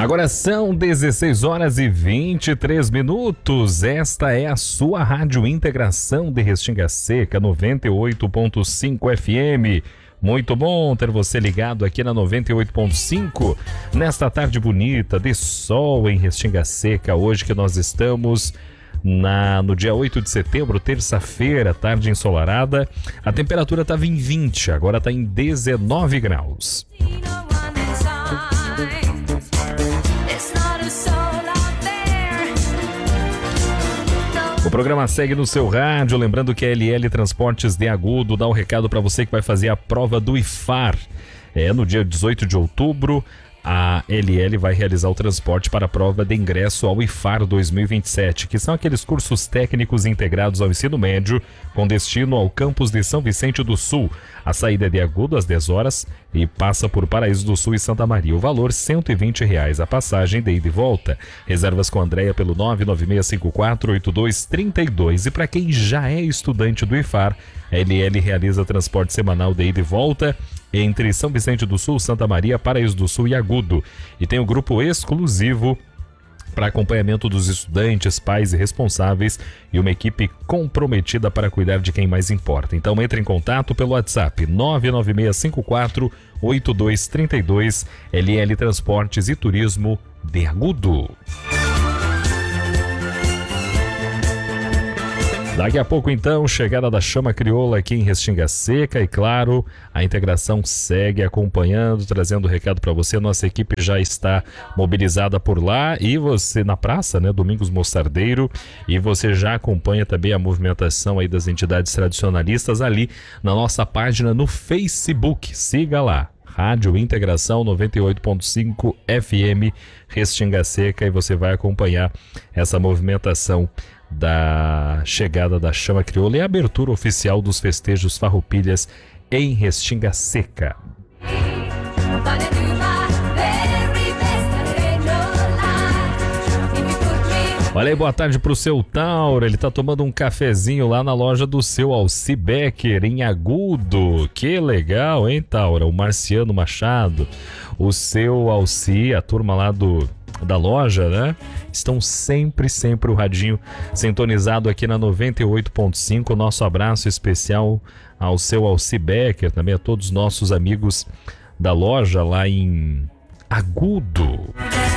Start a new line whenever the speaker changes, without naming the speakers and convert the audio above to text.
Agora são 16 horas e 23 minutos. Esta é a sua Rádio Integração de Restinga Seca, 98.5 FM. Muito bom ter você ligado aqui na 98.5, nesta tarde bonita de sol em Restinga Seca, hoje que nós estamos no dia 8 de setembro, terça-feira, tarde ensolarada. A temperatura estava em 20, agora está em 19 graus. O programa segue no seu rádio, lembrando que a LL Transportes de Agudo dá um recado para você que vai fazer a prova do IFAR. No dia 18 de outubro, a LL vai realizar o transporte para a prova de ingresso ao IFAR 2027, que são aqueles cursos técnicos integrados ao ensino médio, com destino ao campus de São Vicente do Sul. A saída é de Agudo às 10 horas e passa por Paraíso do Sul e Santa Maria. O valor R$ 120 a passagem de ida e volta. Reservas com a Andréia pelo 996548232. E para quem já é estudante do IFAR, a LL realiza transporte semanal de ida e volta entre São Vicente do Sul, Santa Maria, Paraíso do Sul e Agudo. E tem um grupo exclusivo para acompanhamento dos estudantes, pais e responsáveis, e uma equipe comprometida para cuidar de quem mais importa. Então entre em contato pelo WhatsApp 996548232. LL Transportes e Turismo de Agudo. Daqui a pouco, então, chegada da Chama Crioula aqui em Restinga Seca e, claro, a integração segue acompanhando, trazendo recado para você. Nossa equipe já está mobilizada por lá e você na praça, né, Domingos Mostardeiro, e você já acompanha também a movimentação aí das entidades tradicionalistas ali na nossa página no Facebook. Siga lá. Rádio Integração 98.5 FM Restinga Seca, e você vai acompanhar essa movimentação da chegada da Chama Crioula e a abertura oficial dos festejos Farroupilhas em Restinga Seca. Olha aí, boa tarde pro seu Tauro, ele tá tomando um cafezinho lá na loja do seu Alci Becker, em Agudo. Que legal, hein, Tauro? O Marciano Machado, o seu Alci, a turma lá da loja, né? Estão sempre o radinho sintonizado aqui na 98.5. Nosso abraço especial ao seu Alci Becker, também a todos os nossos amigos da loja lá em Agudo.